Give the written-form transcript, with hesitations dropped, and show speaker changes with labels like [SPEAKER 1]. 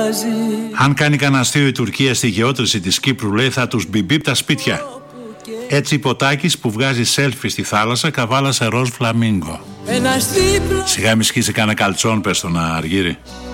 [SPEAKER 1] Αν κάνει κανένα αστείο η Τουρκία στη γεώτρηση της Κύπρου, λέει, θα τους μπιμπίπ τα σπίτια. Έτσι Ποτάκης που βγάζει σέλφι στη θάλασσα, καβάλα σε ροζ φλαμίγκο. Σιγά μη σκίσει κανένα καλτσόν, πες στον Αργύρι.